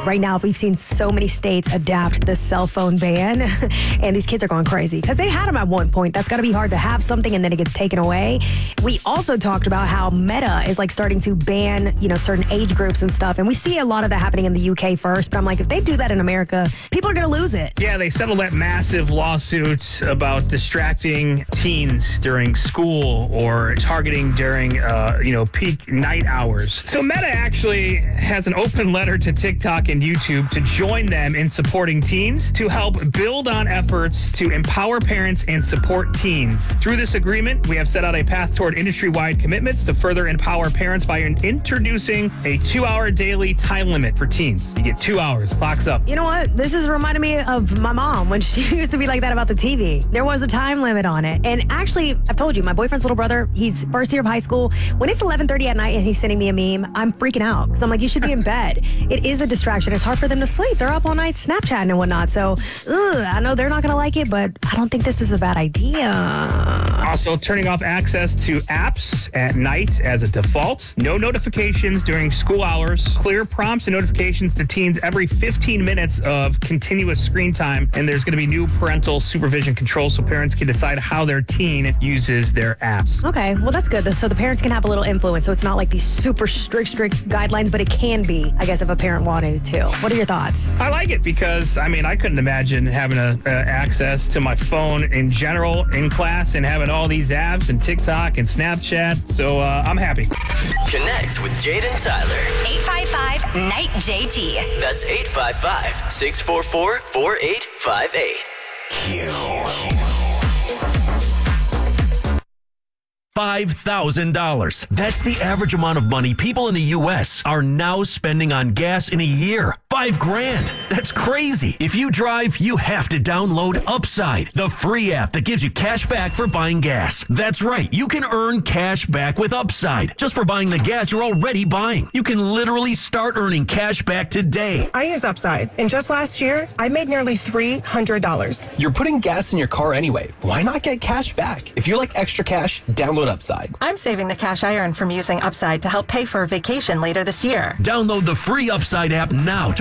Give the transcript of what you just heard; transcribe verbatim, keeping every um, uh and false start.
right now we've seen so many states adapt the cell phone ban, and these kids are going crazy because they had them at one point. That's got to be hard to have something and then it gets taken away. We also talked about how Meta is like starting to ban, you know, certain age groups and stuff, and we see a lot of that happening in the U K first, but I'm like, if they do that in America, people are going to lose it. Yeah, they settled that massive lawsuit about distracting teens during school or targeting during, uh, you know, peak night hours. So Meta actually has an open letter to TikTok and YouTube to join them in supporting teens to help build on efforts to empower parents and support teens. Through this agreement, we have set out a path toward industry-wide commitments to further empower parents by introducing a two-hour daily time limit for teens. You get two hours, clock's up. You know what? This is reminding me of my mom when she used to be like that about the T V. There was a time limit on it. And actually, I've told you, my boyfriend's little brother, he's first year of high school. When it's eleven thirty at night and he's sending me a meme, I'm freaking out because I'm like, you should be in bed. It is a distraction. It's hard for them to sleep. They're up all night Snapchatting and whatnot. So, ugh, I know they're not going to like it, but I don't think this is a bad idea. Also, turning off access to apps at night as a default. No notifications during school hours. Clear prompts and notifications to teens every fifteen minutes of continuous screen time. And there's going to be new parental supervision controls so parents can decide how their teen uses their apps. Okay, well, that's good. So the parents can have a little influence. So it's not like these super strict, strict guidelines, but it can be, I guess, if a parent wanted it to. What are your thoughts? I like it because, I mean, I couldn't imagine having a, uh, access to my phone in general in class and having all these apps and TikTok and Snapchat. So uh, I'm happy. Connect with Jade and Tyler. eight five five, N I G H J T. That's eight five five, six four four, four eight five eight. five thousand dollars. That's the average amount of money people in the U S are now spending on gas in a year. Five grand. That's crazy. If you drive, you have to download Upside, the free app that gives you cash back for buying gas. That's right. You can earn cash back with Upside just for buying the gas you're already buying. You can literally start earning cash back today. I use Upside, and just last year, I made nearly three hundred dollars. You're putting gas in your car anyway. Why not get cash back? If you like extra cash, download Upside. I'm saving the cash I earn from using Upside to help pay for a vacation later this year. Download the free Upside app now.